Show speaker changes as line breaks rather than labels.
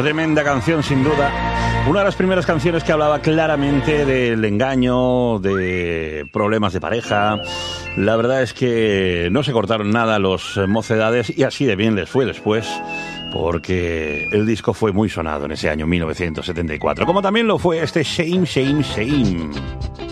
Tremenda canción, sin duda. Una de las primeras canciones que hablaba claramente del engaño, de problemas de pareja. La verdad es que no se cortaron nada los Mocedades y así de bien les fue después, porque el disco fue muy sonado en ese año 1974, como también lo fue este Shame, Shame, Shame.